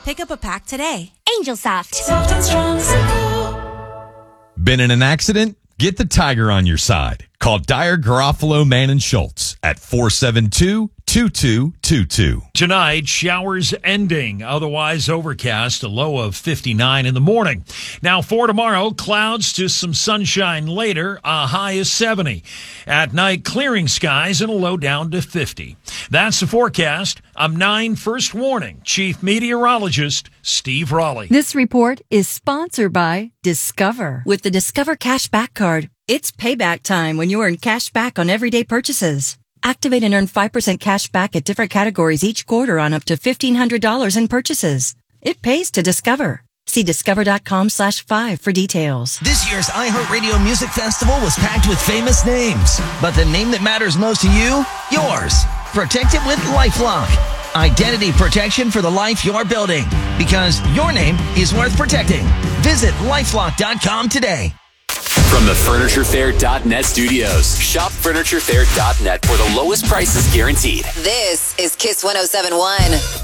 Pick up a pack today. Angel Soft. Soft and strong, simple. Been in an accident? Get the Tiger on your side. Call Dyer, Garofalo, Mann, and Schultz at 472-2222. Tonight, showers ending, otherwise overcast, a low of 59 in the morning. Now for tomorrow, clouds to some sunshine later, a high of 70. At night, clearing skies and a low down to 50. That's the forecast. I'm 9 First Warning Chief Meteorologist Steve Raleigh. This report is sponsored by Discover. With the Discover Cashback Card, it's payback time when you earn cash back on everyday purchases. Activate and earn 5% cash back at different categories each quarter on up to $1,500 in purchases. It pays to Discover. See discover.com/5 for details. This year's iHeartRadio Music Festival was packed with famous names. But the name that matters most to you? Yours. Protect it with LifeLock. Identity protection for the life you're building. Because your name is worth protecting. Visit LifeLock.com today. From the FurnitureFair.net studios, shop FurnitureFair.net for the lowest prices guaranteed. This is Kiss 107.1.